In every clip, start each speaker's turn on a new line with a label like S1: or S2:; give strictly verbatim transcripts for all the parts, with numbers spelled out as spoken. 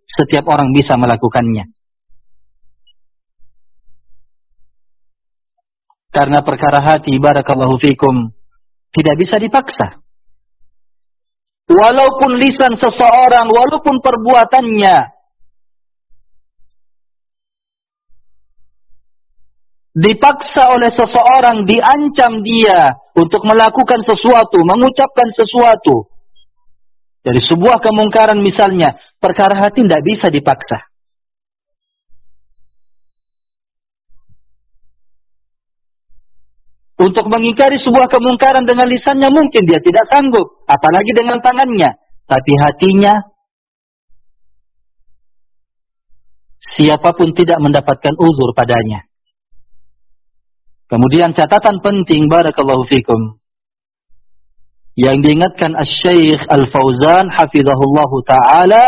S1: setiap orang bisa melakukannya. Karena perkara hati, barakallahu fikum, tidak bisa dipaksa. Walaupun lisan seseorang, walaupun perbuatannya dipaksa oleh seseorang, diancam dia untuk melakukan sesuatu, mengucapkan sesuatu dari sebuah kemungkaran misalnya, perkara hati tidak bisa dipaksa. Untuk mengingkari sebuah kemungkaran dengan lisannya mungkin dia tidak sanggup, apalagi dengan tangannya. Tapi hatinya, siapapun tidak mendapatkan uzur padanya. Kemudian catatan penting, barakallahu fikum, yang diingatkan Asy-Syaikh Al-Fauzan hafizahullahu ta'ala,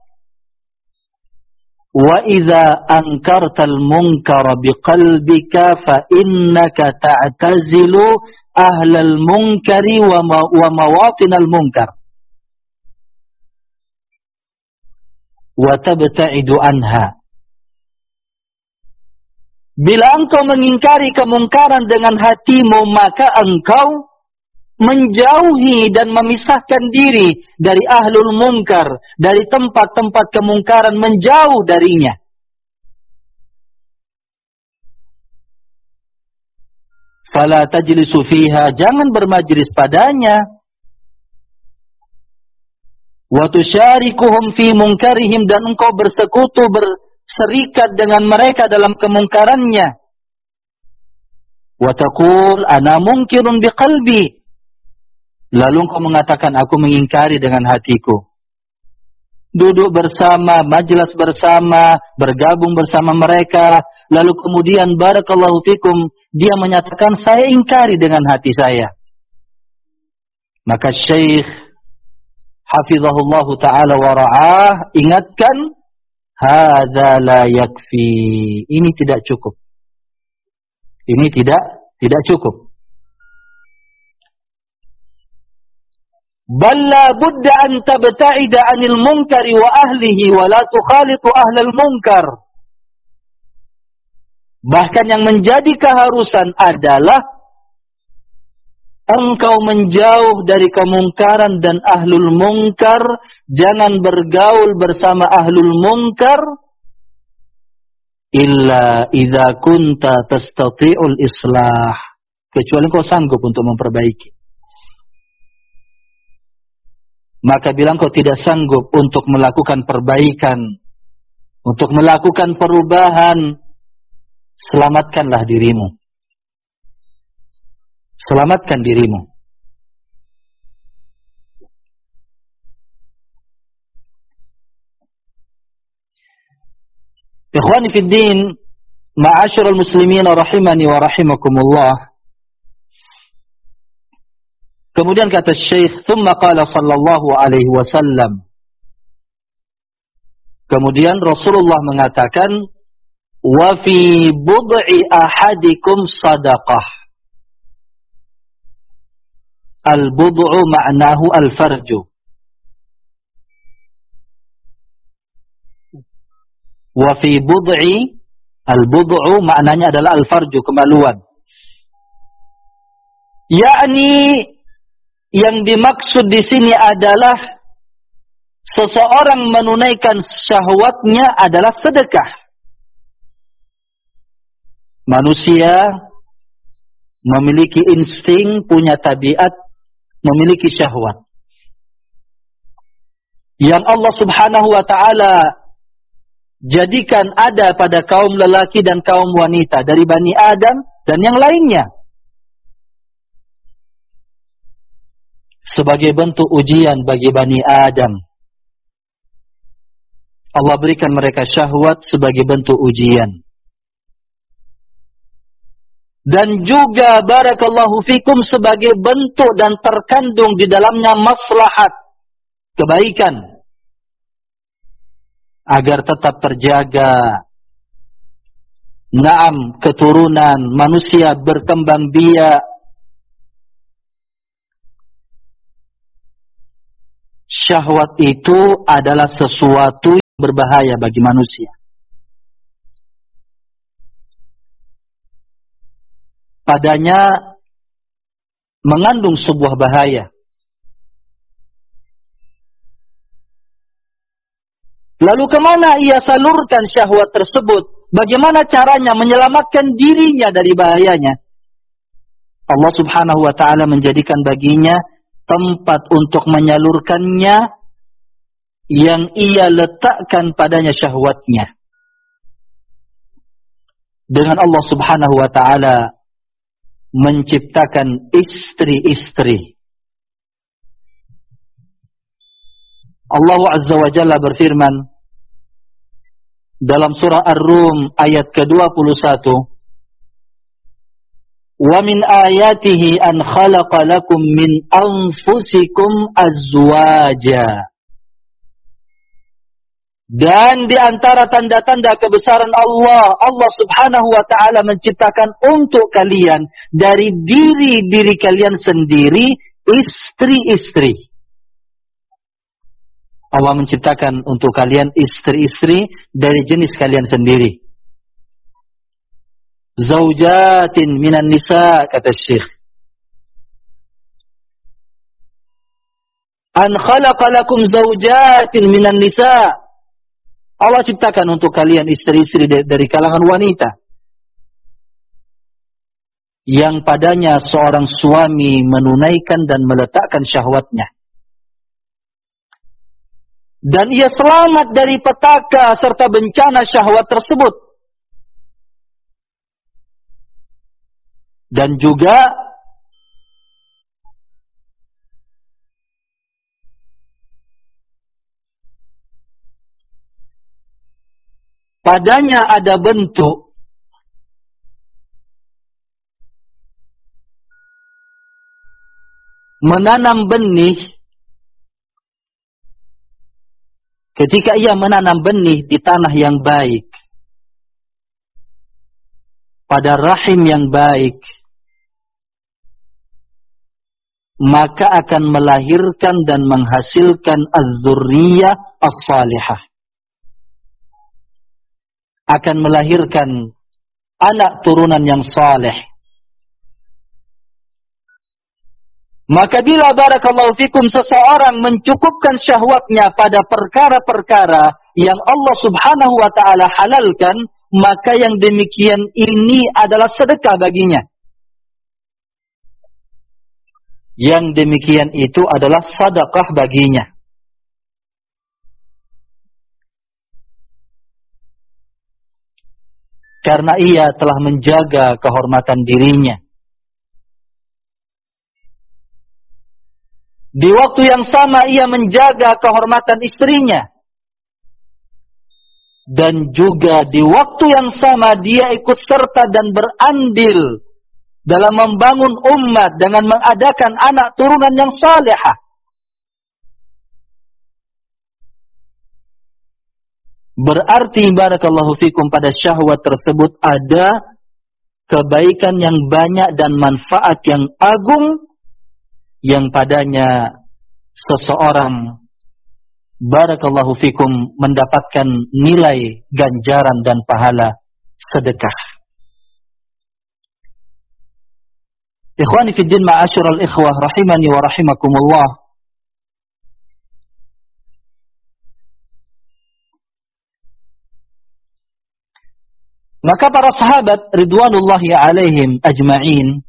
S1: wa idza ankartal munkara biqalbika fa innaka ta'tazilu ahlal munkari wa, ma, wa mawatinal munkar wa tabta'idu anha. Bila engkau mengingkari kemungkaran dengan hatimu, maka engkau menjauhi dan memisahkan diri dari ahlul munkar, dari tempat-tempat kemungkaran, menjauh darinya. Fala tajlisu fiha, jangan bermajlis padanya. Wa tusyarikuhum fi munkarihim, dan engkau bersekutu, berserikat dengan mereka dalam kemungkarannya. Wa taqul ana munkirun biqalbi, lalu engkau mengatakan aku mengingkari dengan hatiku. Duduk bersama, majelis bersama, bergabung bersama mereka, lalu kemudian barakallahu fikum, dia menyatakan saya ingkari dengan hati saya. Maka Syekh hafizahullahu ta'ala wa ra'ah ingatkan, hadza la yakfi, ini tidak cukup. Ini tidak tidak cukup. Bal la budda an tabta'ida 'anil munkari wa ahlihi wa la tukhalitu ahlal munkar. Bahkan yang menjadi keharusan adalah engkau menjauh dari kemungkaran dan ahlul munkar, jangan bergaul bersama ahlul munkar illa idza kunta tastati'ul islah, kecuali engkau sanggup untuk memperbaiki. Maka bila engkau tidak sanggup untuk melakukan perbaikan, untuk melakukan perubahan, selamatkanlah dirimu. Selamatkan dirimu. Ikhwani fid din, ma'asyiral muslimin rahimani wa rahimakumullah. Kemudian kata Syekh, "Tsumma qala sallallahu alaihi wasallam." Kemudian Rasulullah mengatakan, "Wa fi bud'i ahadikum shadaqah." Al-bud'u ma'nahu al-farju. Wa fi bud'i, al-bud'u maknanya adalah al-farju, kemaluan. Yakni yang dimaksud di sini adalah seseorang menunaikan syahwatnya adalah sedekah. Manusia memiliki insting, punya tabiat, memiliki syahwat. Yang Allah Subhanahu wa ta'ala jadikan ada pada kaum lelaki dan kaum wanita dari Bani Adam dan yang lainnya. Sebagai bentuk ujian bagi Bani Adam. Allah berikan mereka syahwat sebagai bentuk ujian. Dan juga barakallahu fikum sebagai bentuk dan terkandung di dalamnya maslahat, kebaikan, agar tetap terjaga naam keturunan manusia berkembang biak. Syahwat itu adalah sesuatu berbahaya bagi manusia. Padanya mengandung sebuah bahaya. Lalu kemana ia salurkan syahwat tersebut? Bagaimana caranya menyelamatkan dirinya dari bahayanya? Allah subhanahu wa ta'ala menjadikan baginya tempat untuk menyalurkannya yang ia letakkan padanya syahwatnya. Dengan Allah subhanahu wa ta'ala menciptakan istri-istri. Allah azza wa jalla berfirman dalam surah Ar-Rum ayat ke dua puluh satu, "Wa min ayatihi an khalaqa lakum min anfusikum azwaja." Dan di antara tanda-tanda kebesaran Allah, Allah subhanahu wa ta'ala menciptakan untuk kalian dari diri-diri kalian sendiri istri-istri. Allah menciptakan untuk kalian istri-istri dari jenis kalian sendiri. Zaujatin minan nisa, kata Syekh. An khalaqa lakum zaujatin minan nisa. Allah ciptakan untuk kalian istri-istri dari kalangan wanita. Yang padanya seorang suami menunaikan dan meletakkan syahwatnya. Dan ia selamat dari petaka serta bencana syahwat tersebut. Dan juga padanya ada bentuk menanam benih. Ketika ia menanam benih di tanah yang baik, pada rahim yang baik, maka akan melahirkan dan menghasilkan az-zurriyah as-salihah. Akan melahirkan anak turunan yang saleh. Maka bila barakallahu fikum seseorang mencukupkan syahwatnya pada perkara-perkara yang Allah subhanahu wa ta'ala halalkan, maka yang demikian ini adalah sedekah baginya. Yang demikian itu adalah sedekah baginya. Karena ia telah menjaga kehormatan dirinya. Di waktu yang sama ia menjaga kehormatan istrinya. Dan juga di waktu yang sama dia ikut serta dan berandil dalam membangun umat dengan mengadakan anak turunan yang salihah. Berarti barakallahu fikum pada syahwat tersebut ada kebaikan yang banyak dan manfaat yang agung yang padanya seseorang barakallahu fikum mendapatkan nilai ganjaran dan pahala sedekah. Ikhwani fi din ma'asyiral ikhwah rahimani wa rahimakumullah. Maka para sahabat ridwanullahi alaihim ajma'in,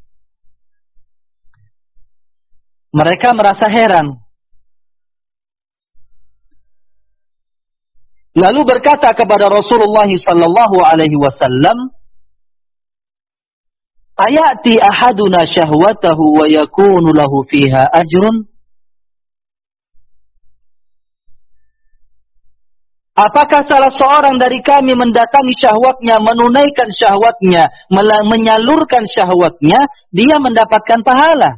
S1: mereka merasa heran. Lalu berkata kepada Rasulullah sallallahu alaihi wasallam, "Ayati ahaduna syahwatahu wa yakunu lahu fiha ajrun?" Apakah salah seorang dari kami mendatangi syahwatnya, menunaikan syahwatnya, menyalurkan syahwatnya, dia mendapatkan pahala?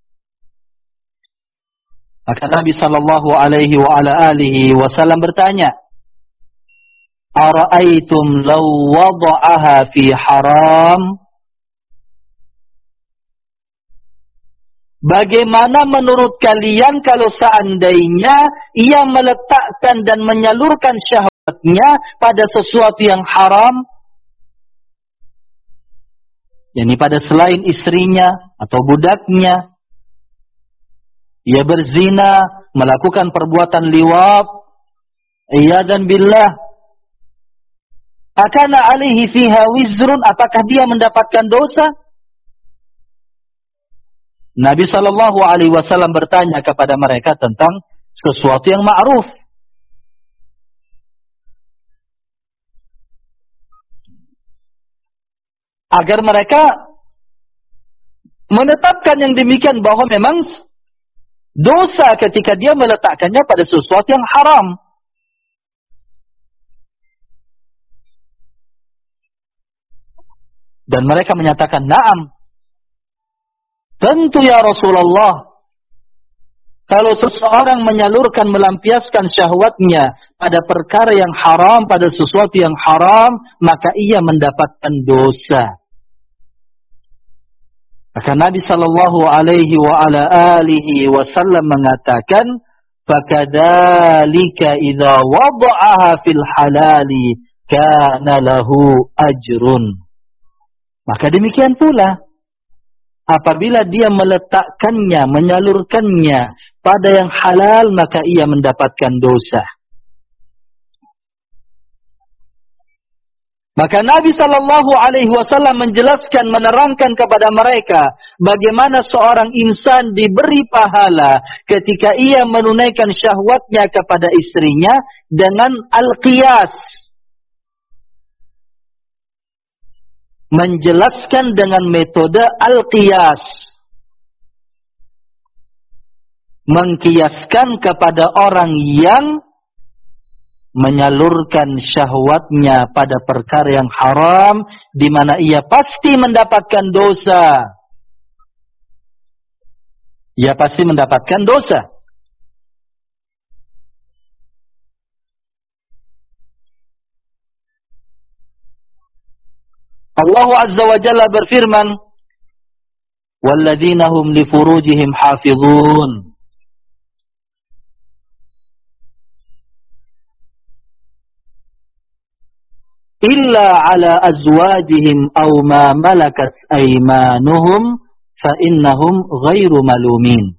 S1: Maka Nabi sallallahu alaihi wa ala alihi wasallam bertanya, "Ara'aitum law wada'aha fi haram?" Bagaimana menurut kalian kalau seandainya ia meletakkan dan menyalurkan syahwat pada sesuatu yang haram, yakni pada selain istrinya atau budaknya, ia berzina, melakukan perbuatan liwat, iyadzan billah, akana alaihi fiha wizrun, apakah dia mendapatkan dosa? Nabi sallallahu alaihi wasallam bertanya kepada mereka tentang sesuatu yang ma'ruf. Agar mereka menetapkan yang demikian, bahwa memang dosa ketika dia meletakkannya pada sesuatu yang haram. Dan mereka menyatakan, na'am, tentu ya Rasulullah. Kalau seseorang menyalurkan, melampiaskan syahwatnya pada perkara yang haram, pada sesuatu yang haram, maka ia mendapatkan dosa. Maka Nabi sallallahu alaihi wa ala alihi wasallam mengatakan, "Fakadzalika idza wada'aha fil halali kana lahu ajrun." Maka demikian pula apabila dia meletakkannya, menyalurkannya pada yang halal, maka ia mendapatkan dosa. Maka Nabi sallallahu alaihi wasallam menjelaskan, menerangkan kepada mereka bagaimana seorang insan diberi pahala ketika ia menunaikan syahwatnya kepada istrinya dengan al-qiyas. Menjelaskan dengan metode al-qiyas. Mengkiaskan kepada orang yang menyalurkan syahwatnya pada perkara yang haram, di mana ia pasti mendapatkan dosa. Ia pasti mendapatkan dosa. Allah Azza wa Jalla berfirman, "Walladzina hum li furujihim hafizun." Illa ala azwajihim aw ma malakat aymanuhum fa innahum ghairu malumin.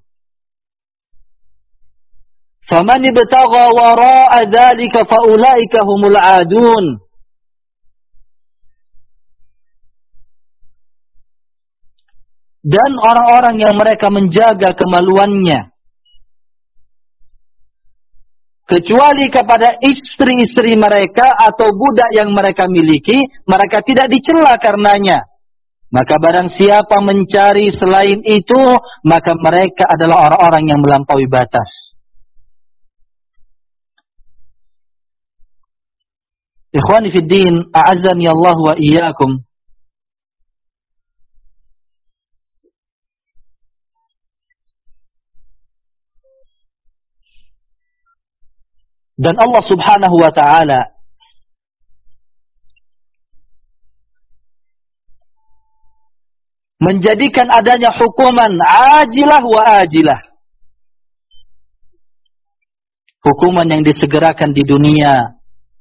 S1: Faman ibtagha wara'a dzalika fa ulaika humul adun. Dan orang-orang yang mereka menjaga kemaluannya, kecuali kepada istri-istri mereka atau budak yang mereka miliki, mereka tidak dicela karenanya. Maka barang siapa mencari selain itu, maka mereka adalah orang-orang yang melampaui batas. Ikhwani fid din, a'azzani Allah wa iyyakum. Dan Allah Subhanahu wa ta'ala menjadikan adanya hukuman ajilah wa ajilah. Hukuman yang disegerakan di dunia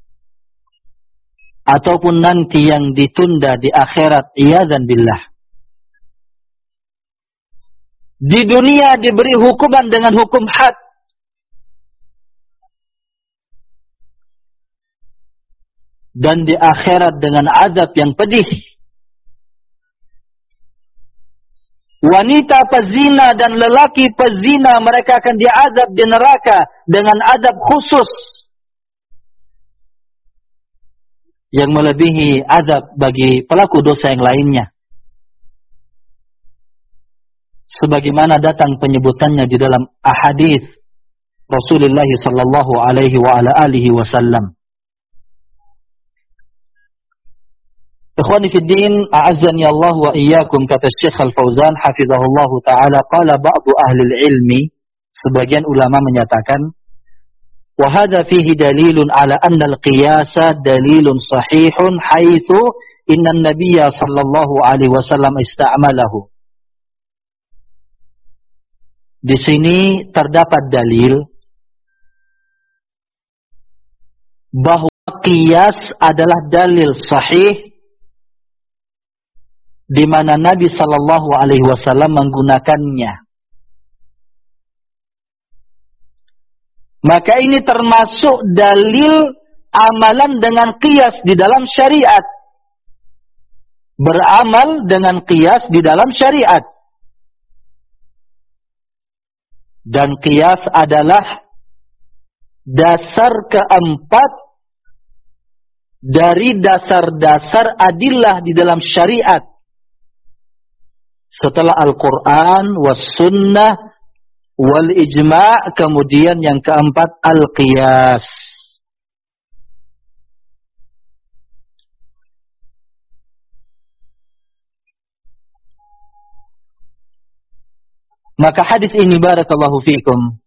S1: ataupun nanti yang ditunda di akhirat, iyadzan billah. Di dunia diberi hukuman dengan hukum had, dan di akhirat dengan azab yang pedih. Wanita pezina dan lelaki pezina, mereka akan diazab di neraka dengan azab khusus yang melebihi azab bagi pelaku dosa yang lainnya. Sebagaimana datang penyebutannya di dalam ahadits Rasulullah sallallahu alaihi wa ala alihi wasallam. Ikhwani fi din, a'azzani Allah wa iyyakum, kata Syekh Al-Fauzan hafizahullah taala, qala ba'du ahli al-ilmi, sebagian ulama menyatakan, wa hadha fihi dalilun ala anna al-qiyasa dalilun sahihun haitsu inna an-nabiyya sallallahu alaihi wasallam ista'malahu. Di sini terdapat dalil bahwa qiyas adalah dalil sahih di mana Nabi sallallahu alaihi wasallam menggunakannya. Maka ini termasuk dalil amalan dengan qiyas di dalam syariat. Beramal dengan qiyas di dalam syariat. Dan qiyas adalah dasar keempat dari dasar-dasar adillah di dalam syariat. Setelah Al-Quran, was sunnah, wal ijma', kemudian yang keempat al-qiyas. Maka hadis ini barakallahu fikum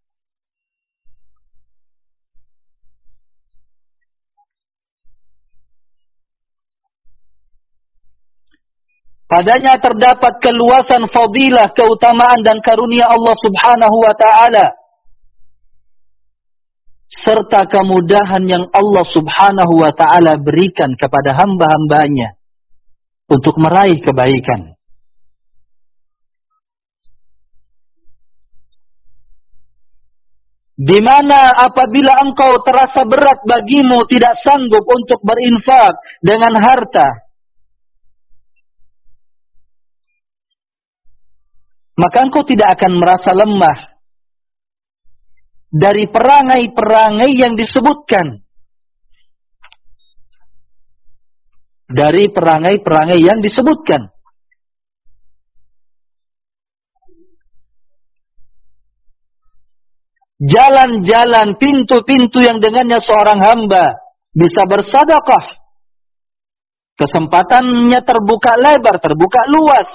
S1: padanya terdapat keluasan fadilah, keutamaan dan karunia Allah Subhanahu wa taala serta kemudahan yang Allah Subhanahu wa taala berikan kepada hamba-hambanya untuk meraih kebaikan. Di mana apabila engkau terasa berat bagimu tidak sanggup untuk berinfak dengan harta, maka engkau tidak akan merasa lemah dari perangai-perangai yang disebutkan. Dari perangai-perangai yang disebutkan. Jalan-jalan, pintu-pintu yang dengannya seorang hamba bisa bersedekah. Kesempatannya terbuka lebar, terbuka luas.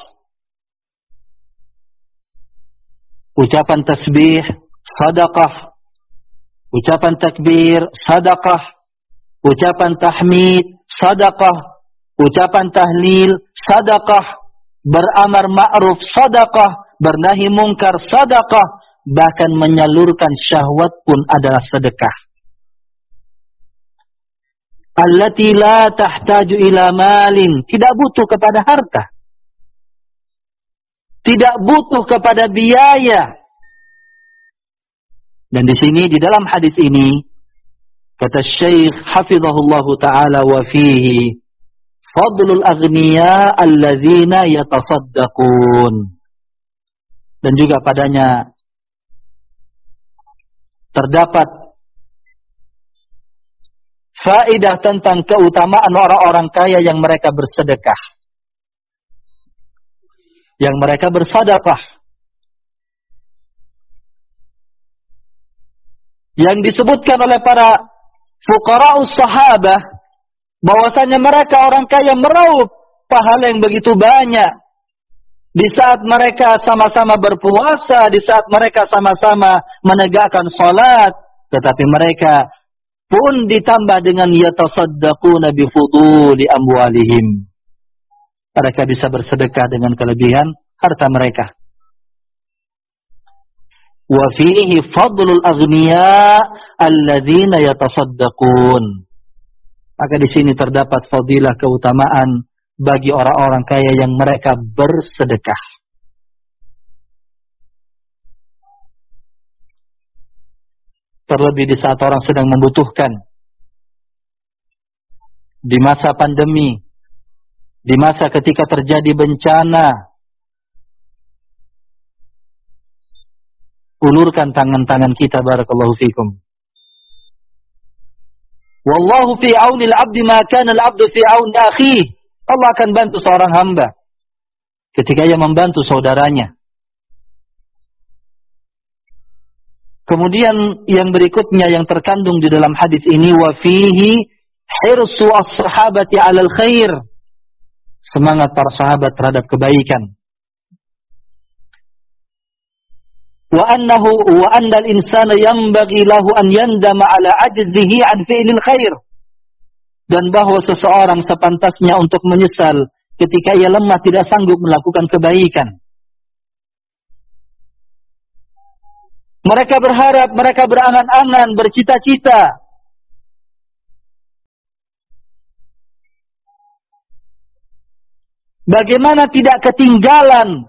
S1: Ucapan tasbih, sedekah. Ucapan takbir, sedekah. Ucapan tahmid, sedekah. Ucapan tahlil, sedekah. Beramar ma'ruf, sedekah. Bernahi mungkar, sedekah. Bahkan menyalurkan syahwat pun adalah sedekah. Allati la tahtaju ila malin, tidak butuh kepada harta. Tidak butuh kepada biaya. Dan di sini di dalam hadis ini kata Syekh hafizahullahu taala wa fihi fadlul aghniya alladzina yatasaddaqun. Dan juga padanya terdapat faedah tentang keutamaan orang-orang kaya yang mereka bersedekah. Yang mereka bersedekah. Yang disebutkan oleh para fuqara'us sahabah bahwasanya mereka orang kaya meraup pahala yang begitu banyak. Di saat mereka sama-sama berpuasa, di saat mereka sama-sama menegakkan salat, tetapi mereka pun ditambah dengan yatasaddaquna bi fuduli amwalihim. Mereka bisa bersedekah dengan kelebihan harta mereka. Wa fihi fadlul aghniya alladzina yatasaddaqun. Maka di sini terdapat fadilah keutamaan bagi orang-orang kaya yang mereka bersedekah. Terlebih di saat orang sedang membutuhkan. Di masa pandemi, di masa ketika terjadi bencana, ulurkan tangan-tangan kita barakallahu fikum. Wallahu fi auni al-'abdi ma kana al-'abdu fi auni akhihi. Allah akan bantu seorang hamba ketika ia membantu saudaranya. Kemudian yang berikutnya yang terkandung di dalam hadis ini wa fihi hirsu as-sahabati 'alal khair. Semangat para sahabat terhadap kebaikan. Wa annahu wa annal insana yanbaghi lahu an yandama 'ala ajzihi 'an fi'lil khair. Dan bahwa seseorang sepantasnya untuk menyesal ketika ia lemah tidak sanggup melakukan kebaikan. Mereka berharap, mereka berangan-angan, bercita-cita Bagaimana tidak ketinggalan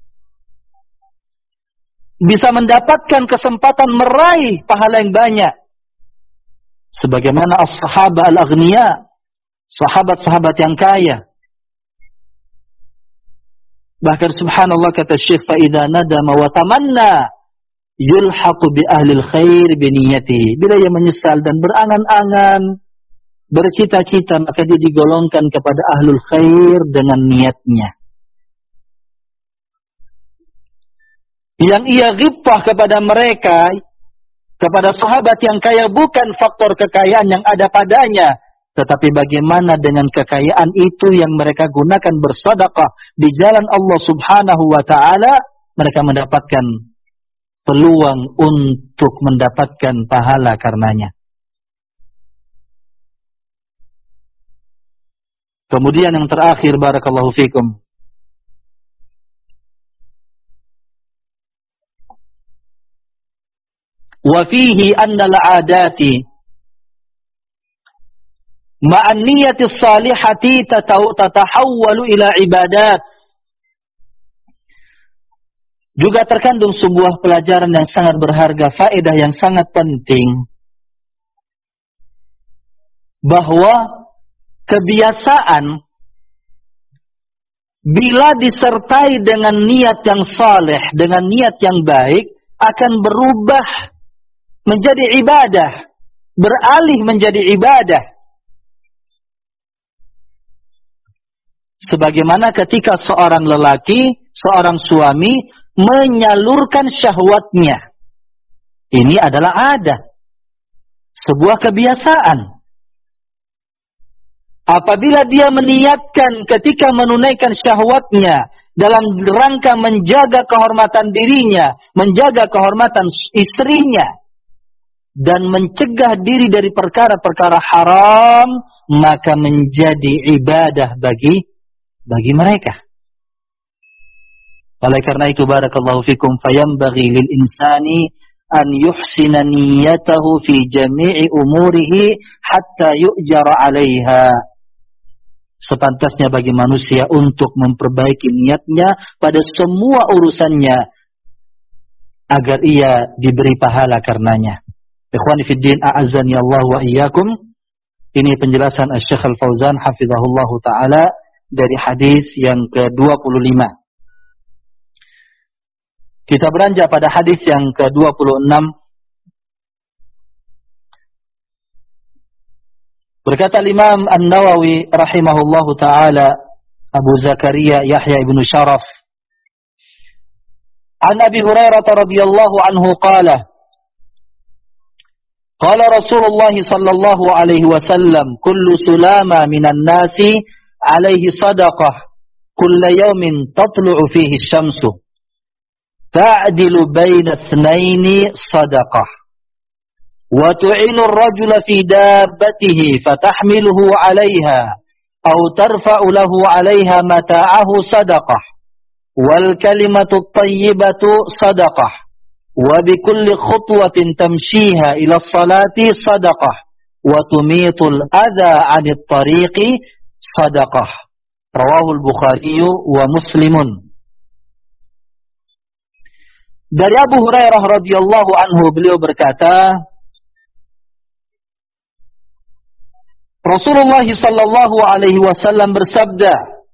S1: bisa mendapatkan kesempatan meraih pahala yang banyak. Sebagaimana as-sahabah al-aghniya, sahabat-sahabat yang kaya. Bahkan subhanallah kata Syekh, فَإِذَا نَدَمَ وَتَمَنَّى يُلْحَقُ بِأَهْلِ الْخَيْرِ بِنِيَّتِهِ. Bila ia menyesal dan berangan-angan, bercita-cita, maka dia digolongkan kepada ahlul khair dengan niatnya. Yang ia ghibtah kepada mereka, kepada sahabat yang kaya, bukan faktor kekayaan yang ada padanya, tetapi bagaimana dengan kekayaan itu yang mereka gunakan bersedekah di jalan Allah Subhanahu wa taala, mereka mendapatkan peluang untuk mendapatkan pahala karenanya. Kemudian yang terakhir, barakallahu fikum, wa fihi anna al-'adati ma'an niyati salihati tatahawwalu ila ibadat. Juga terkandung sebuah pelajaran yang sangat berharga, faedah yang sangat penting, bahwa kebiasaan bila disertai dengan niat yang saleh, dengan niat yang baik, akan berubah menjadi ibadah, beralih menjadi ibadah. Sebagaimana ketika seorang lelaki, seorang suami menyalurkan syahwatnya. Ini adalah adat, sebuah kebiasaan. Apabila dia meniatkan ketika menunaikan syahwatnya dalam rangka menjaga kehormatan dirinya, menjaga kehormatan istrinya, dan mencegah diri dari perkara-perkara haram, maka menjadi ibadah bagi bagi mereka. Oleh karena itu, barakallahu fikum, fayambaghi lil insani an yuhsina niyatahu fi jami'i umurihi hatta yu'jara 'alaiha. Sepantasnya bagi manusia untuk memperbaiki niatnya pada semua urusannya agar ia diberi pahala karenanya. Ikhwani fid din, a'azzani Allah wa iyyakum. Ini penjelasan Asy-Syaikh Al-Fauzan hafizahullahu taala dari hadis yang ke dua puluh lima. Kita beranjak pada hadis yang ke dua puluh enam. Berkata Imam An-Nawawi rahimahullahu taala, Abu Zakaria Yahya ibn Sharaf, an Abi Hurairah radhiyallahu anhu qala, qala Rasulullah sallallahu alaihi wasallam, kullu sulama minan nasi alaihi sadaqah, kulla yawmin tatlu'u fihi asy-syamsu, ta'dilu baina itsnaini sadaqah. وتعين الرجل في دابته فتحمله عليها أو ترفع له عليها متاعه صدقة والكلمة الطيبة صدقة وبكل خطوة تمشيها إلى الصلاة صدقة وتميط الأذى عن الطريق صدقة. رواه البخاري ومسلم. Dari Abu Hurairah radhiyallahu anhu, beliau berkata, Rasulullah sallallahu alaihi wasallam bersabda,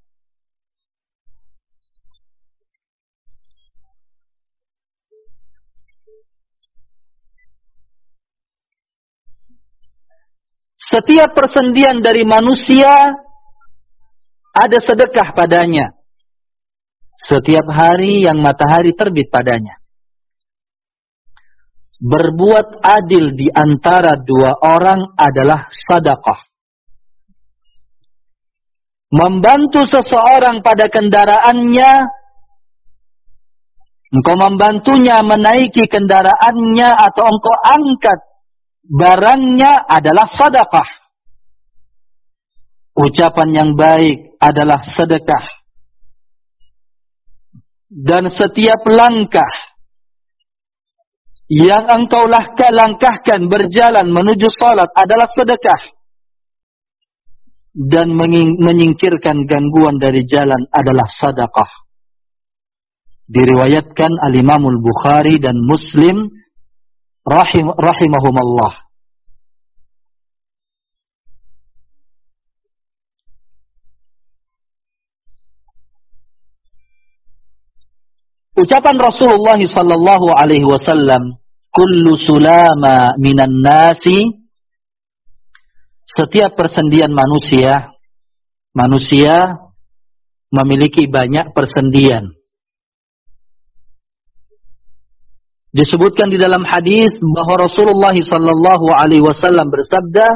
S1: setiap persendian dari manusia ada sedekah padanya setiap hari yang matahari terbit padanya. Berbuat adil di antara dua orang adalah sedekah. Membantu seseorang pada kendaraannya, engkau membantunya menaiki kendaraannya atau engkau angkat barangnya adalah sedekah. Ucapan yang baik adalah sedekah. Dan setiap langkah yang engkau langkahkan berjalan menuju salat adalah sedekah. dan menyingkirkan gangguan dari jalan adalah sedekah. Diriwayatkan Al-Imam Al-Bukhari dan Muslim rahim rahimahumallah. Ucapan Rasulullah sallallahu alaihi wasallam, kullu sulama minan nasi, setiap persendian manusia, manusia memiliki banyak persendian. Disebutkan di dalam hadis bahwa Rasulullah sallallahu alaihi wasallam bersabda,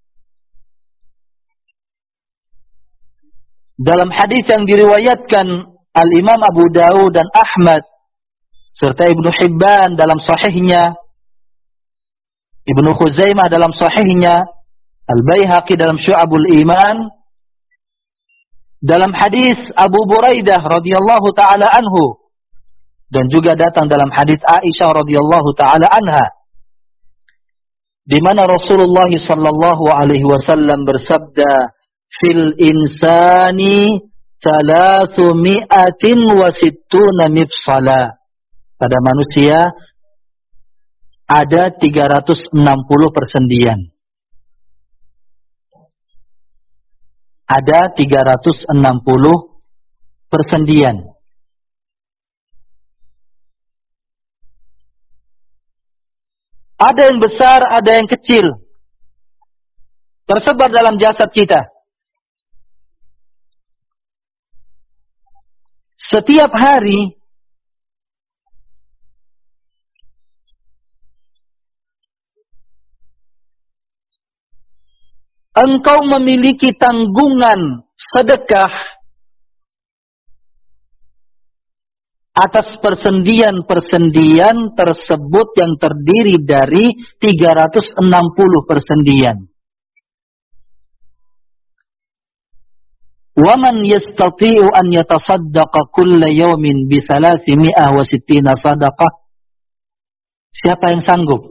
S1: dalam hadis yang diriwayatkan Al-Imam Abu Dawud dan Ahmad serta Ibnu Hibban dalam sahihnya, Ibnu Khuzaimah dalam sahihnya, Al-Baihaqi dalam Syu'abul Iman, dalam hadis Abu Buraidah radhiyallahu taala anhu, dan juga datang dalam hadis Aisyah radhiyallahu taala anha, di mana Rasulullah sallallahu alaihi wasallam bersabda, fil insani Salasu mi'atin wa sittuna mifsala. Pada manusia ada tiga ratus enam puluh persendian. Ada tiga ratus enam puluh persendian. Ada yang besar, ada yang kecil. Tersebar dalam jasad kita. Setiap hari engkau memiliki tanggungan sedekah atas persendian-persendian tersebut yang terdiri dari tiga ratus enam puluh persendian. وَمَنْ يَسْتَطِيعُ أَنْ يَتَصَدَّقَ كُلَّ يَوْمٍ بِثَلَاثِمِائَةٍ وَسِتِّينَ صَدَقَةٍ. Siapa yang sanggup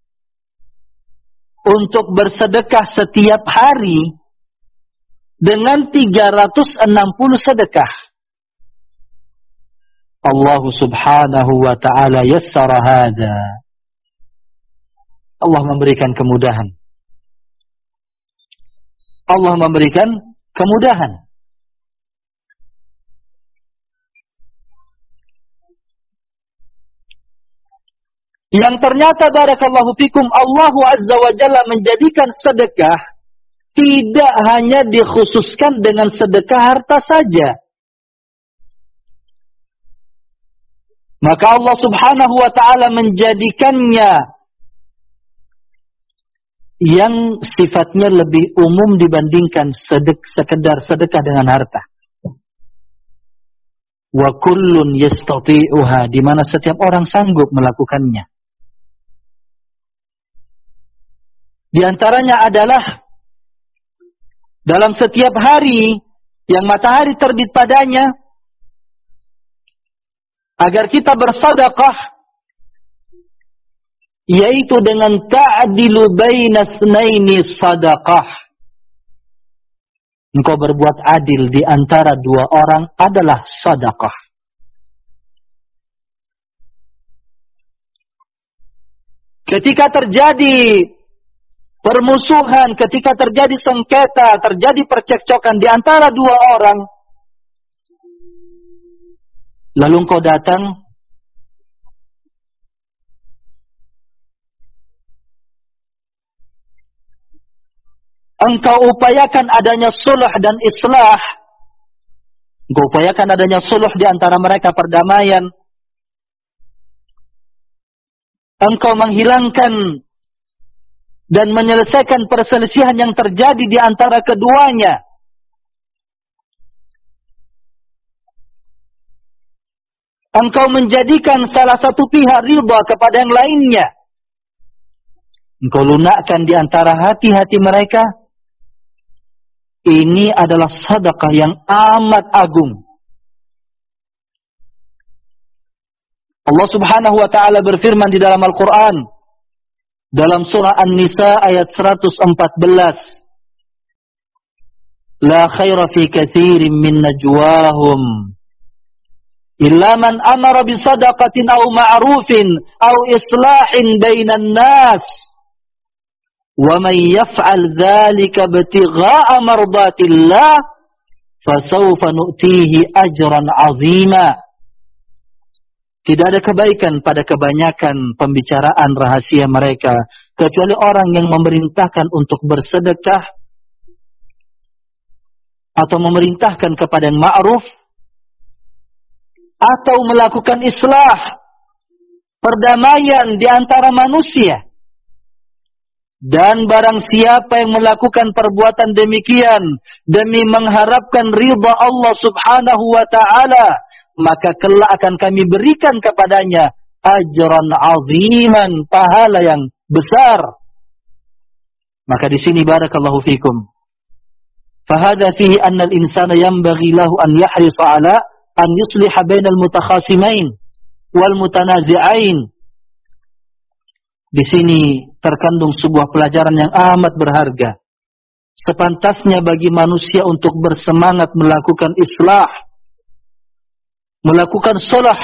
S1: untuk bersedekah setiap hari dengan tiga ratus enam puluh sedekah? Allah subhanahu wa ta'ala yassara hadha. Allah memberikan kemudahan. Allah memberikan kemudahan. Yang ternyata barakallahu fikum, Allah azza wa jalla menjadikan sedekah tidak hanya dikhususkan dengan sedekah harta saja. Maka Allah subhanahu wa ta'ala menjadikannya yang sifatnya lebih umum dibandingkan sedek, sekedar sedekah dengan harta. Wa kullun yastati'uha, di mana setiap orang sanggup melakukannya. Di antaranya adalah dalam setiap hari yang matahari terbit padanya, agar kita bersedekah, yaitu dengan ta'dilu baina tsnaini sadaqah. Engkau berbuat adil di antara dua orang adalah sedekah. Ketika terjadi permusuhan, ketika terjadi sengketa, terjadi percekcokan di antara dua orang, lalu engkau datang engkau upayakan adanya sulh dan islah, engkau upayakan adanya sulh di antara mereka, perdamaian, engkau menghilangkan dan menyelesaikan perselisihan yang terjadi di antara keduanya. Engkau menjadikan salah satu pihak ridha kepada yang lainnya. Engkau lunakkan di antara hati-hati mereka. Ini adalah sedekah yang amat agung. Allah subhanahu wa ta'ala berfirman di dalam Al-Quran, dalam surah An-Nisa ayat seratus empat belas. la khaira fi katsirin min najwahum illa man amara bi sadaqatin aw ma'rufin aw islahin bainan nas wa man yaf'al dzalika ibtigha'a mardatillah fasawfa nu'tihi ajran 'azima. Tidak ada kebaikan pada kebanyakan pembicaraan rahasia mereka kecuali orang yang memerintahkan untuk bersedekah atau memerintahkan kepada yang ma'ruf atau melakukan islah, perdamaian di antara manusia. Dan barang siapa yang melakukan perbuatan demikian demi mengharapkan ridha Allah Subhanahu wa ta'ala, maka kelak akan kami berikan kepadanya ajran aziman, pahala yang besar. Maka di sini barakallahu fikum. Fahada fihi anna al-insana yanbaghi lahu an yahrisa ala an yusliha bainal mutakhasimain wal mutanazi'ain. Di sini terkandung sebuah pelajaran yang amat berharga. Sepantasnya bagi manusia untuk bersemangat melakukan islah, melakukan sulh.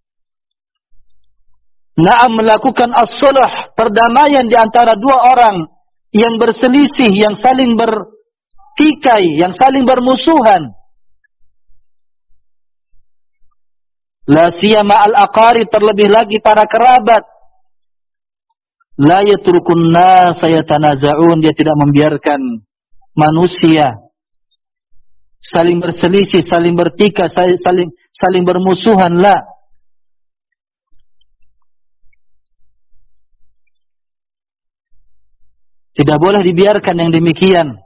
S1: Na'am, melakukan as-sulh, perdamaian di antara dua orang yang berselisih, yang saling bertikai, yang saling bermusuhan. La siyama al-aqarib, terlebih lagi para kerabat. La yatrukun nasa yatanaza'un, dia tidak membiarkan manusia saling berselisih, saling bertikai, saling saling bermusuhan. La. Tidak boleh dibiarkan yang demikian.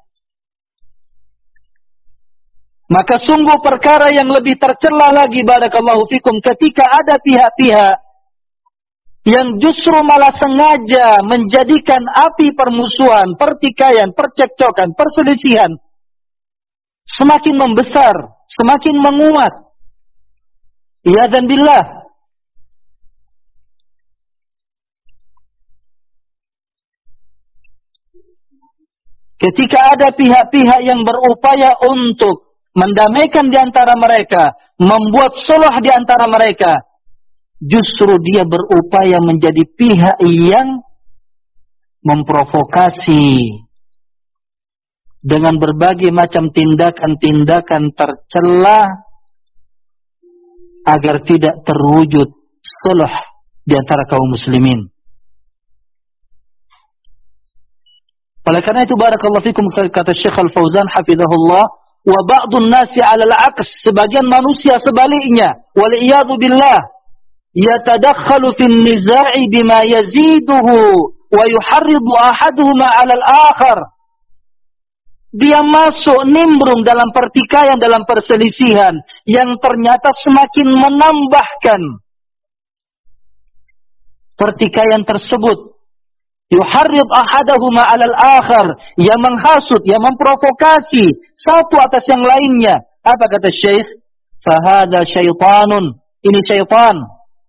S1: Maka sungguh perkara yang lebih tercela lagi barakallahu fikum ketika ada pihak-pihak yang justru malah sengaja menjadikan api permusuhan, pertikaian, percekcokan, perselisihan semakin membesar, semakin menguat. Iyadzan billah. Ketika ada pihak-pihak yang berupaya untuk mendamaikan di antara mereka, membuat sulh di antara mereka, justru dia berupaya menjadi pihak yang memprovokasi dengan berbagai macam tindakan-tindakan tercela agar tidak terwujud sulh di antara kaum muslimin. Oleh karena itu barakallahu fikum, kata Syekh Al-Fauzan hafizahullah, wa ba'dun nasi 'ala al-'aks, sebagian manusia sebaliknya, wal iyadu billah, yatadakhalu fin niza'i bima yaziduhu wa yuharridu ahaduhuma 'ala al-akhar. Dia masuk nimbrung dalam pertikaian, dalam perselisihan yang ternyata semakin menambahkan pertikaian tersebut. Yuharrid ahadahuma 'ala al-akhar, yang menghasut, yang memprovokasi satu atas yang lainnya. Apa kata Syekh? Fahada syaitanun, ini syaitan.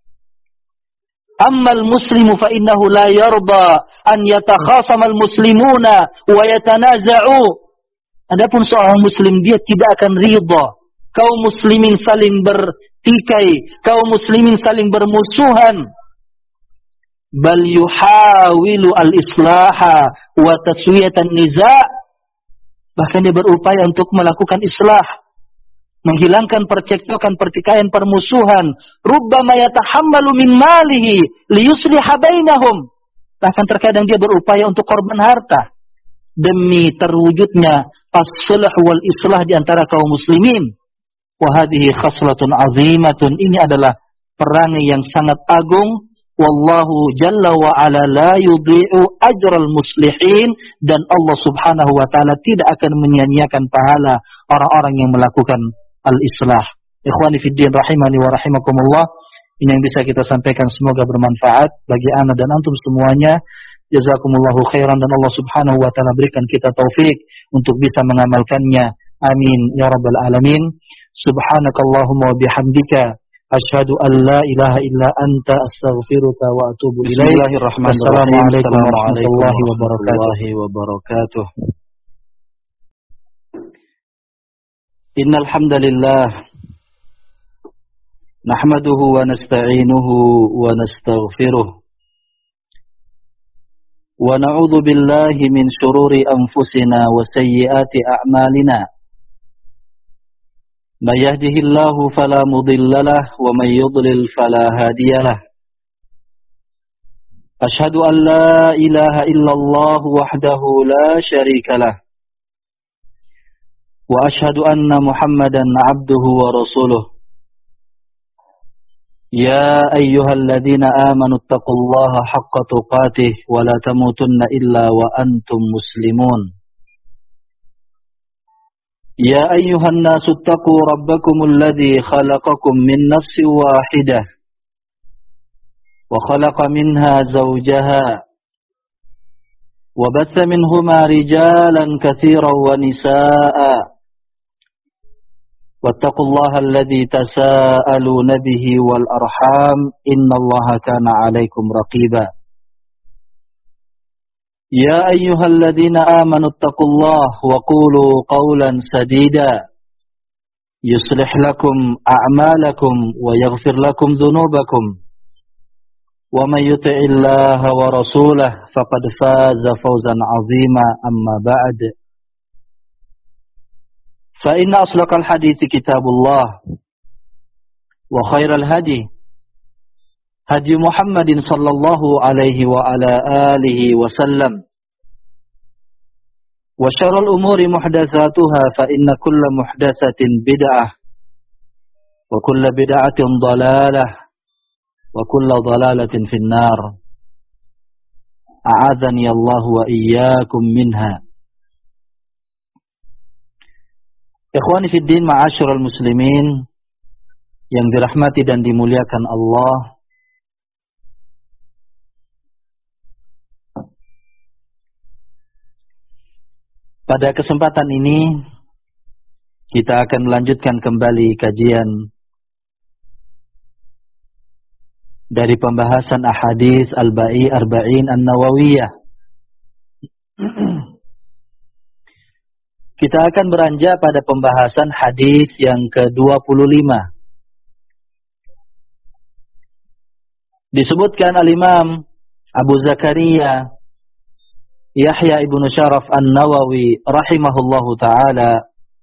S1: Amma al-muslimu fa innahu la yarda an yatakhasama al-muslimuna wa yatanaza'u. Adapun seorang muslim, dia tidak akan ridha kaum muslimin saling bertikai, kaum muslimin saling bermusuhan. Bal yuhawilu al-islaha wa taswiyatan niza'. Bahkan dia berupaya untuk melakukan islah, menghilangkan percekcokan, pertikaian, permusuhan. Rubbama yatahammalu min malihi liyusliha bainahum. Bahkan terkadang dia berupaya untuk korban harta demi terwujudnya as-sulh wal islah di antara kaum muslimin. Wa hadhihi khaslatun azimatun, ini adalah perangai yang sangat agung. Wallahu jalla wa ala la yudhi'u ajral muslihin, dan Allah subhanahu wa ta'ala tidak akan menyia-nyiakan pahala orang-orang yang melakukan al-islah. Ikhwani fiddin rahimani wa rahimakumullah, ini yang bisa kita sampaikan, semoga bermanfaat bagi ana dan antum semuanya. Jazakumullahu khairan, dan Allah subhanahu wa ta'ala berikan kita taufik untuk bisa mengamalkannya. Amin ya rabbal alamin. Subhanakallahumma wa bihamdika asyhadu an la ilaha illa anta astaghfiruka wa atubu ilaik. Bismillahirrahmanirrahim. Assalamualaikum warahmatullahi wabarakatuh. Innal hamdalillah nahmaduhu wa nasta'inuhu wa nastaghfiruh wa na'udzu billahi min shururi anfusina wa sayyiati a'malina. May yahdihillahu fala mudilla lahu wa may yudlil fala hadiyalah. Ashhadu an la ilaha illallah wahdahu la syarika lah. Wa ashhadu anna Muhammadan abduhu wa rasuluh. Ya ayyuhalladzina amanu taqullaha haqqa tuqatih wa la tamutunna illa wa antum muslimun. Ya ayyuhan nasu taqu rabbakumul ladzi khalaqakum min nafsin wahidah wa khalaqa minha zawjaha wa batha minhuma rijalan katsiran wa nisaa'a. Wattaqullaha alladzi tasaaluna bihi wal arham innallaha kana 'alaikum raqiba. Ya ayyuhalladzina amanu taqullaha wa qulu qawlan sadida yuslih lakum a'malakum wa yaghfir lakum dhunubakum wa may yuti'illaha wa rasulahu faqad faza fawzan 'azima amma ba'd. فإن أصدق الحديث كتاب الله وخير الهدي هدي محمد صلى الله عليه وعلى آله وسلم وشر الأمور محدثاتها فإن كل محدثة بدعة وكل بدعة ضلالة وكل ضلالة في النار أعاذني الله وإياكم منها. Ikhwani fiddin, ma'asyiral muslimin yang dirahmati dan dimuliakan Allah. Pada kesempatan ini kita akan melanjutkan kembali kajian dari pembahasan ahadits al-ba'i arba'in an-nawawiyah. Kita akan beranjak pada pembahasan hadis yang ke dua puluh lima. Disebutkan al-Imam Abu Zakaria Yahya ibnu Syaraf an-Nawawi rahimahullahu ta'ala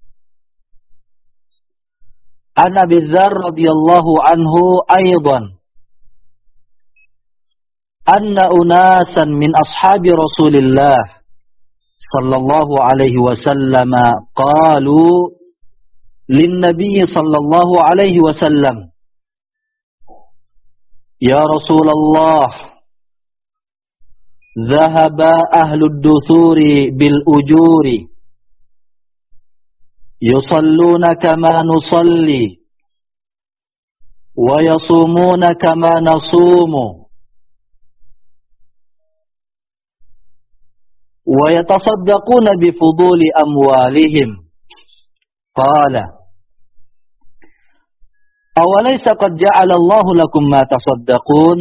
S1: an Abi Dzar radhiyallahu anhu aidan anna unasan min ashabi Rasulillah sallallahu alaihi wasallam qalu lin nabiy sallallahu alaihi wasallam ya Rasulullah dhahaba ahlud duthuri bil ujuri yusalluna kama nusalli wa yasumuna kama nasumu وَيَتَصَدَّقُونَ بِفُضُولِ أَمْوَالِهِمْ قَالَ أَوَلَيْسَ قَدْ جَعَلَ اللَّهُ لَكُمْ مَا تَصَدَّقُونَ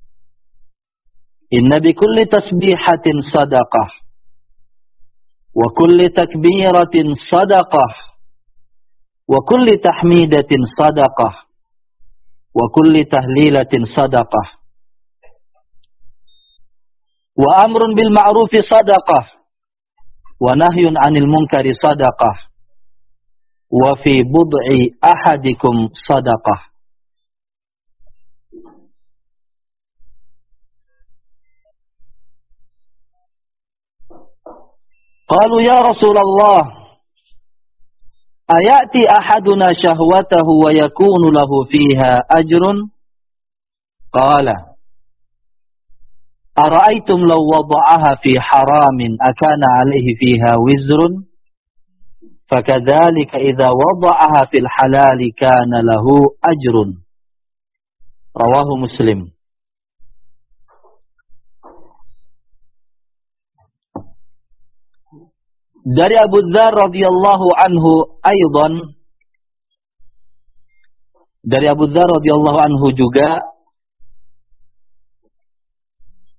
S1: إِنَّ بِكُلِّ تَسْبِيحَةٍ صَدَقَةٌ وَكُلِّ تَكْبِيرَةٍ صَدَقَةٌ وَكُلِّ تَحْمِيدَةٍ صَدَقَةٌ وَكُلِّ تَهْلِيلَةٍ صَدَقَةٌ wa amrun bil ma'rufi sadaqah wa nahyun 'anil munkari sadaqah wa fi bud'i ahadikum sadaqah. Qalu ya Rasulullah ayati ahaduna syahwatahu wa yakunu lahu fiha ajrun? Qala ara'aytum law wada'aha fi haramin akana 'alaihi fiha wizrun fakadzalika idza wada'aha fil halali kana lahu ajrun. Rawahu Muslim. Dari Abu Dzar radhiyallahu anhu aidan, dari Abu Dzar radhiyallahu anhu juga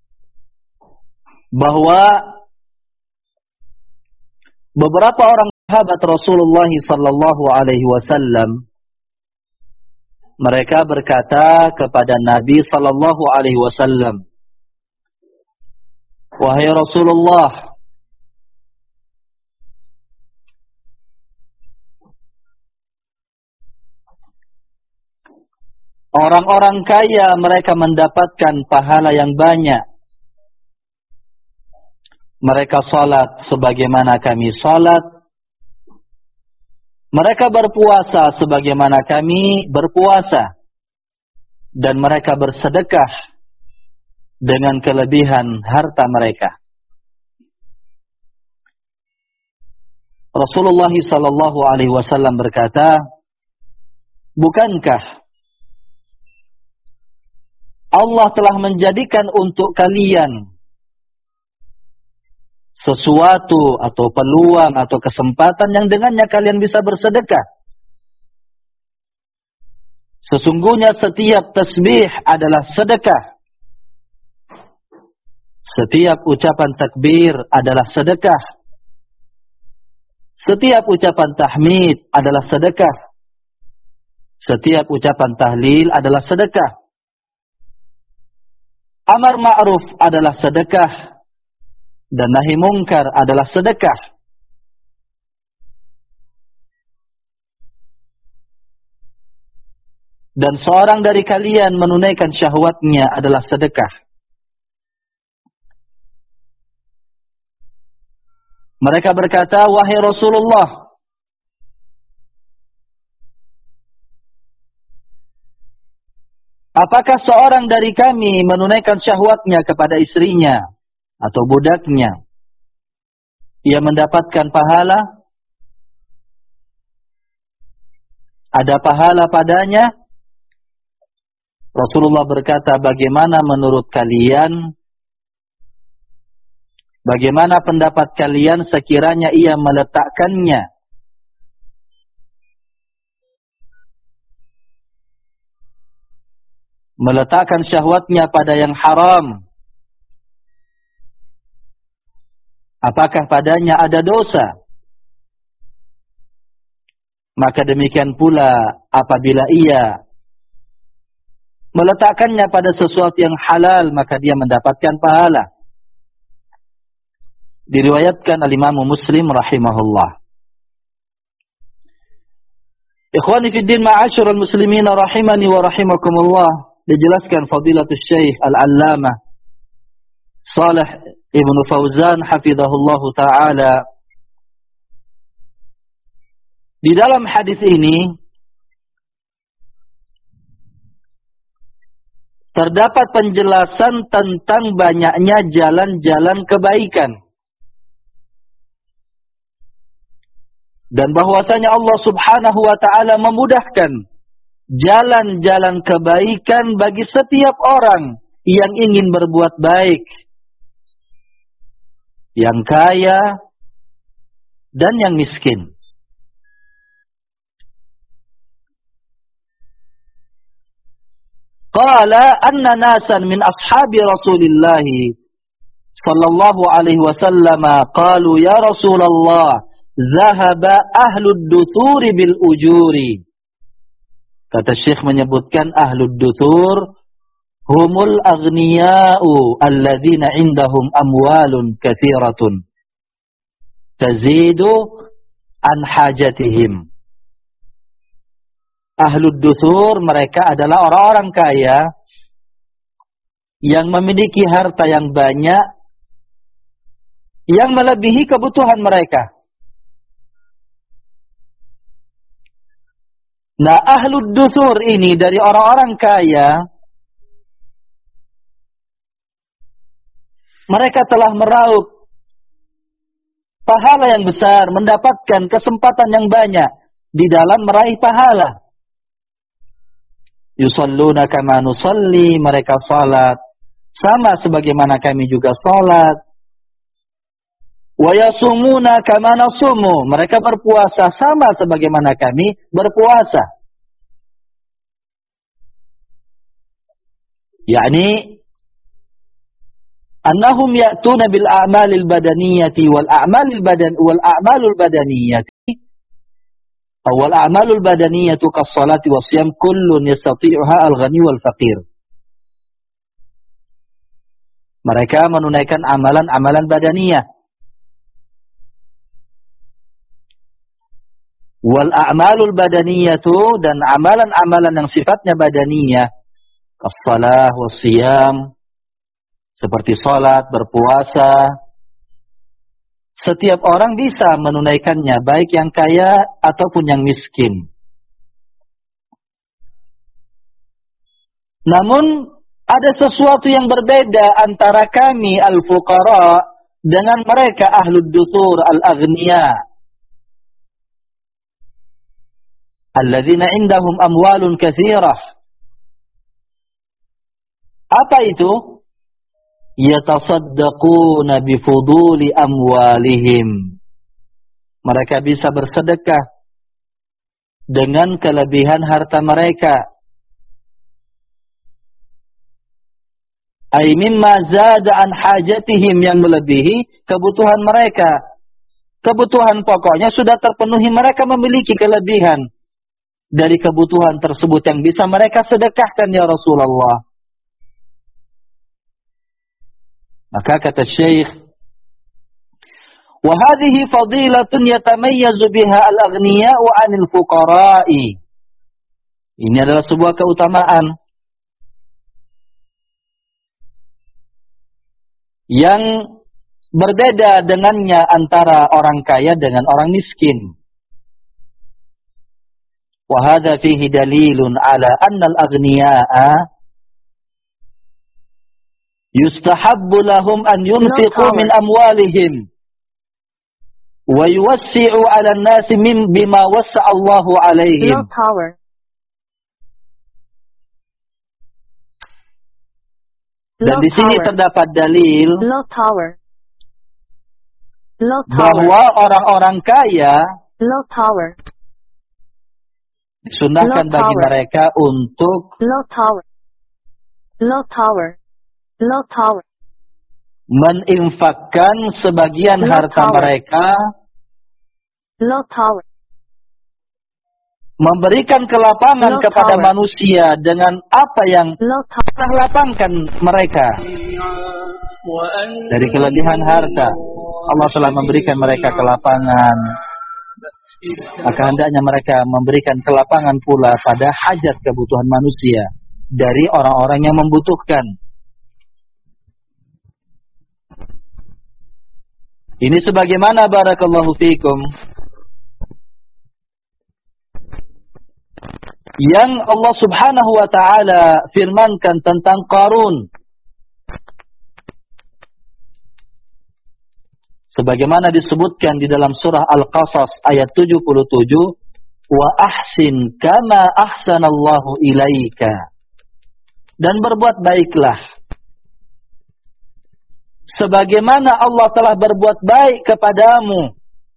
S1: bahwa beberapa orang sahabat Rasulullah sallallahu alaihi wasallam, mereka berkata kepada Nabi sallallahu alaihi wasallam, "Wahai Rasulullah, orang-orang kaya mereka mendapatkan pahala yang banyak. Mereka salat sebagaimana kami salat. Mereka berpuasa sebagaimana kami berpuasa. Dan mereka bersedekah dengan kelebihan harta mereka." Rasulullah sallallahu alaihi wasallam berkata, "Bukankah Allah telah menjadikan untuk kalian sesuatu atau peluang atau kesempatan yang dengannya kalian bisa bersedekah? Sesungguhnya setiap tasbih adalah sedekah. Setiap ucapan takbir adalah sedekah. Setiap ucapan tahmid adalah sedekah. Setiap ucapan tahlil adalah sedekah. Amar ma'ruf adalah sedekah. Dan nahi mungkar adalah sedekah. Dan seorang dari kalian menunaikan syahwatnya adalah sedekah." Mereka berkata, "Wahai Rasulullah, apakah seorang dari kami menunaikan syahwatnya kepada istrinya atau budaknya, ia mendapatkan pahala? Ada pahala padanya?" Rasulullah berkata, "Bagaimana menurut kalian? Bagaimana pendapat kalian sekiranya ia meletakkannya meletakkan syahwatnya pada yang haram? Apakah padanya ada dosa? Maka demikian pula apabila ia meletakkannya pada sesuatu yang halal, maka dia mendapatkan pahala." Diriwayatkan al-Imam Muslim rahimahullah. Ikhwani fi din, ma'asyiral muslimin rahimani wa rahimakumullah. Dijelaskan Fadilatul Syekh Al-Allamah Shalih Ibn Fauzan hafizahullahu ta'ala, di dalam hadis ini terdapat penjelasan tentang banyaknya jalan-jalan kebaikan, dan bahwasanya Allah Subhanahu wa ta'ala memudahkan jalan-jalan kebaikan bagi setiap orang yang ingin berbuat baik, yang kaya dan yang miskin. Qala anna nasan min ashabi Rasulillah sallallahu alaihi wasallam qalu ya Rasulullah zahaba ahlud duthuri bil ujuri. Kata Syekh menyebutkan ahlud duthur humul aghniya'u alladzina indahum amwalun katsiratun tazidu an hajatihim. Ahlud duthur mereka adalah orang-orang kaya yang memiliki harta yang banyak yang melebihi kebutuhan mereka. Nah, ahlud duthur ini dari orang-orang kaya, mereka telah meraup pahala yang besar, mendapatkan kesempatan yang banyak di dalam meraih pahala. Yusalluna kama nusalli, mereka salat sama sebagaimana kami juga salat. Wa yasumuna kama nasumu, mereka berpuasa sama sebagaimana kami berpuasa. yakni annahum ya'tuna bil a'malil badaniyati wal a'malil badan wal a'malul badaniyati wal a'malul badaniyatu kas-salati was-shiyam kullun yastati'uha al-ghani wal faqir. Mereka menunaikan amalan-amalan badaniyah. Wal a'malul badaniyatu, dan amalan-amalan yang sifatnya badaniyah, as-salah was-siyam, seperti salat, berpuasa. Setiap orang bisa menunaikannya, baik yang kaya ataupun yang miskin. Namun ada sesuatu yang berbeda antara kami al-fuqara dengan mereka ahlud dusur al-aghniya. Alladzina indahum amwalun katsirah. Apa itu? Yatasaddaquna bifuduli amwalihim. Mereka bisa bersedekah dengan kelebihan harta mereka. Ay mimma zada an hajatihim, yang melebihi kebutuhan mereka. Kebutuhan pokoknya sudah terpenuhi, mereka memiliki kelebihan dari kebutuhan tersebut yang bisa mereka sedekahkan ya Rasulullah. Maka kata Syekh, wa hadhihi fadilatun yatamayyazu biha al-aghniya'u 'anil fuqara'i. Ini adalah sebuah keutamaan yang berbeda dengannya antara orang kaya dengan orang miskin. وهذا فيه دليل على أن الأغنياء يستحب لهم أن ينفقوا من أموالهم ويوسعوا على الناس من بما وسع الله عليهم. Dan di sini terdapat dalil bahwa orang-orang kaya disunahkan bagi tower. mereka untuk low tower. Low tower. Low tower. meninfakkan sebagian low harta tower. mereka, low tower. memberikan kelapangan low kepada tower. manusia dengan apa yang telah lapangkan mereka dari kelebihan harta. Allah telah memberikan mereka kelapangan. Maka hendaknya mereka memberikan kelapangan pula pada hajat kebutuhan manusia dari orang-orang yang membutuhkan. Ini sebagaimana barakallahu fikum yang Allah Subhanahu wa taala firmankan tentang Qarun. Sebagaimana disebutkan di dalam surah Al-Qasas ayat tujuh puluh tujuh, wa ahsin kama ahsanallahu ilaika. Dan berbuat baiklah sebagaimana Allah telah berbuat baik kepadamu.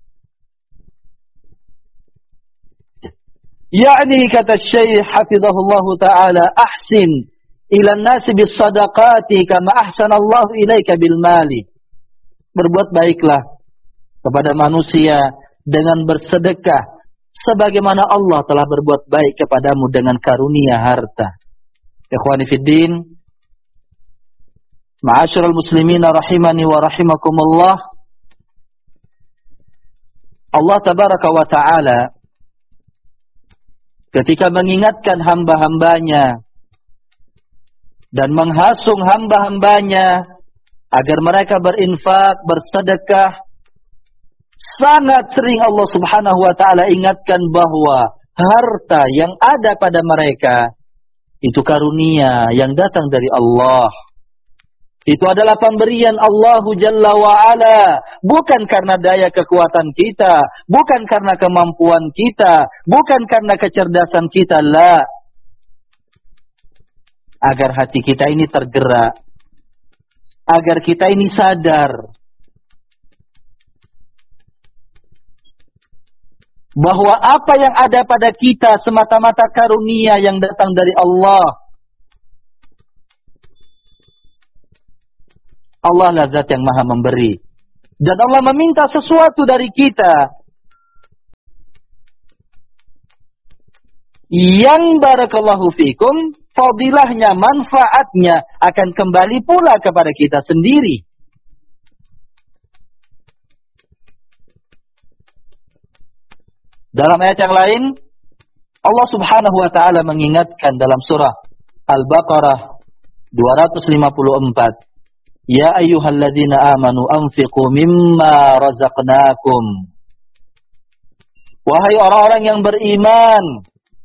S1: Yakni kata Syekh hafizahullahu taala, ahsin ila an-nasi bis sadaqati kama ahsanallahu ilaika bil mali. Berbuat baiklah kepada manusia dengan bersedekah sebagaimana Allah telah berbuat baik kepadamu dengan karunia harta. Ikhwani fiddin, ma'asyiral muslimina rahimani wa rahimakumullah. Allah tabaraka wa ta'ala ketika mengingatkan hamba-hambanya dan menghasung hamba-hambanya agar mereka berinfak, bersedekah, sangat sering Allah Subhanahu wa taala ingatkan bahwa harta yang ada pada mereka itu karunia yang datang dari Allah. Itu adalah pemberian Allah Jalla wa Ala, bukan karena daya kekuatan kita, bukan karena kemampuan kita, bukan karena kecerdasan kita, la. Agar hati kita ini tergerak, agar kita ini sadar bahwa apa yang ada pada kita semata-mata karunia yang datang dari Allah. Allah lah zat yang maha memberi. Dan Allah meminta sesuatu dari kita yang barakallahu fikum, fadilahnya, manfaatnya akan kembali pula kepada kita sendiri. Dalam ayat yang lain, Allah subhanahu wa ta'ala mengingatkan dalam surah Al-Baqarah dua ratus lima puluh empat, Ya ayyuhalladzina amanu anfiqu mimma razaqnakum. Wahai orang-orang yang beriman,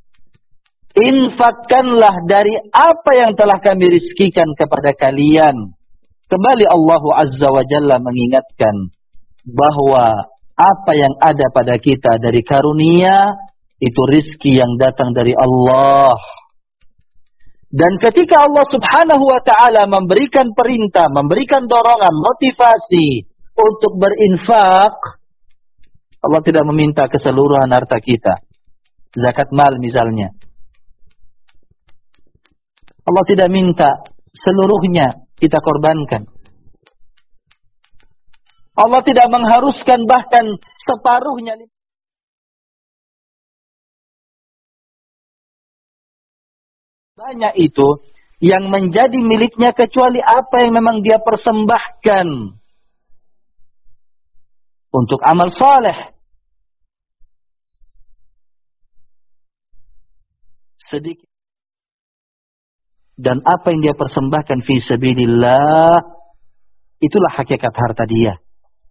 S1: infakkanlah dari apa yang telah kami rizkikan kepada kalian. Kembali Allah Azza wa Jalla mengingatkan bahwa apa yang ada pada kita dari karunia, itu rizki yang datang dari Allah. Dan ketika Allah subhanahu wa ta'ala memberikan perintah, memberikan dorongan, motivasi untuk berinfak, Allah tidak meminta keseluruhan harta kita. Zakat mal misalnya. Allah tidak minta seluruhnya kita korbankan. Allah tidak mengharuskan bahkan separuhnya. Banyak itu yang menjadi miliknya kecuali apa yang memang dia persembahkan untuk amal saleh. Sedikit. Dan apa yang dia persembahkan fi sabilillah, itulah hakikat harta dia.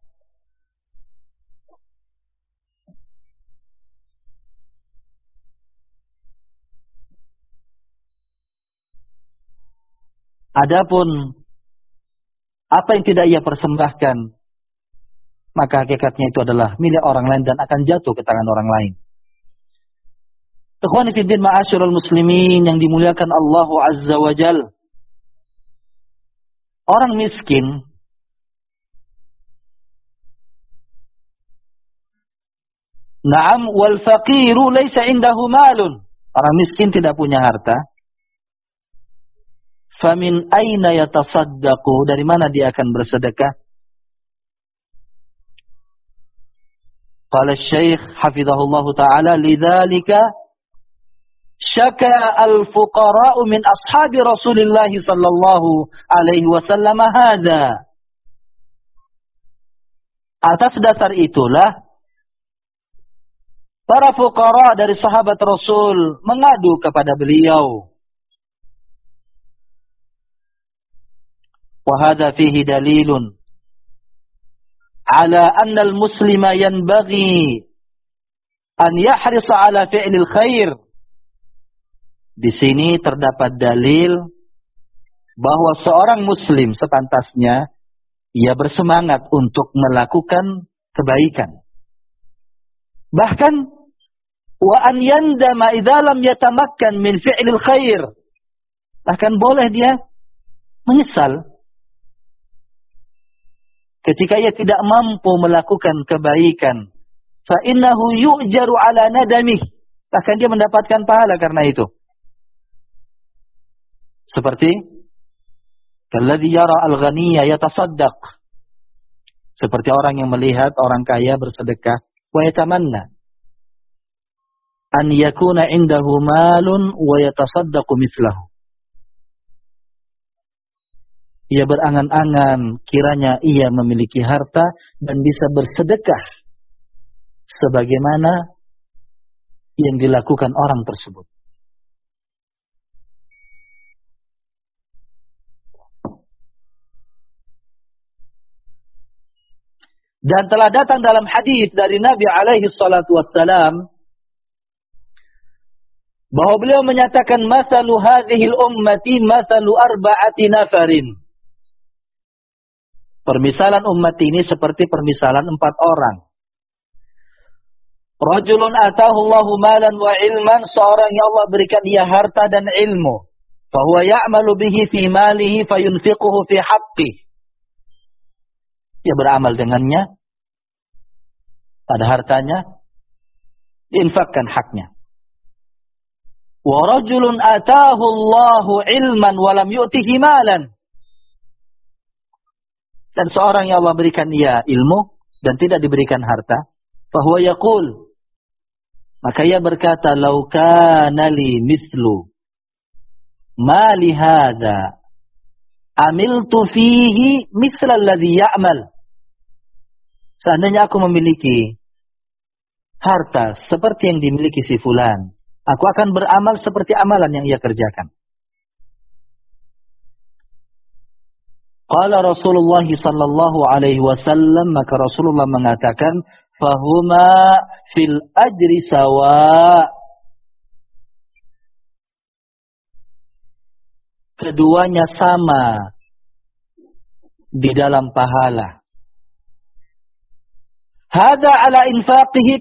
S1: Adapun apa yang tidak ia persembahkan, maka hakikatnya itu adalah milik orang lain dan akan jatuh ke tangan orang lain. Ikhwani fi din ma'asyiral muslimin yang dimuliakan Allah Azza wa Jalla. Orang miskin Naam wal faqiru laysa indahu malun. Orang miskin tidak punya harta. Famin aina yatasaddaqu, dari mana dia akan bersedekah? Qala Syekh hafizahullahu taala, lidzalika syaka al-fuqara'u min ashabi Rasulillah sallallahu alaihi wasallam hadza. Atas dasar itulah para fuqara dari sahabat Rasul mengadu kepada beliau. وهذا فيه دليل على أن المسلم ينبغي أن يحرص على فعل الخير. Di sini terdapat dalil bahwa seorang muslim sepantasnya ia bersemangat untuk melakukan kebaikan. Bahkan wa an yandama idza lam yatamakkan min fi'lil khair. Bahkan boleh dia menyesal ketika ia tidak mampu melakukan kebaikan. Fa innahu yu'jaru ala nadamih. Bahkan dia mendapatkan pahala karena itu. Seperti kalladzi yara al-ghaniyya yatasaddaq. Seperti orang yang melihat orang kaya bersedekah, wa yatamanna an yakuna indahu malun wa yatasaddaqu mithlahu. Ia berangan-angan kiranya ia memiliki harta dan bisa bersedekah sebagaimana yang dilakukan orang tersebut. Dan telah datang dalam hadis dari Nabi alaihi salatu wassalam bahwa beliau menyatakan masalu hadhil ummati masalu arba'ati nafarin. Permisalan umat ini seperti permisalan empat orang. Rajulun atahu Allahu malan wa ilman, seorang yang Allah berikan dia harta dan ilmu. Fahuwa ya'malu bihi fi malihi fayunfiquhu fi haqqih. Dia beramal dengannya pada hartanya, diinfakkan haknya. Wa rajulun atahu Allahu ilman wa lam yu'tihi malan. dan seorang yang Allah berikan ia ilmu dan tidak diberikan harta, fahuwa yaqul, maka ia berkata, "Lau kana li mislu ma li hadza amiltu fihi misla alladhi ya'mal." Seandainya aku memiliki harta seperti yang dimiliki si fulan, aku akan beramal seperti amalan yang ia kerjakan. Qala Rasulullah sallallahu alaihi wasallam, maka Rasulullah mengatakan, fahuma fil ajri sawa. Keduanya sama di dalam pahala. Hada ala infaqihi